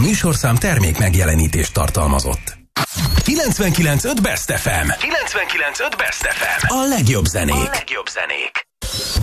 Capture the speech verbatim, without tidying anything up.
műsorszám termék megjelenítést tartalmazott. kilencvenkilenc pont öt Best ef em. kilencvenkilenc pont öt Best ef em. A legjobb zenék. A legjobb zenék.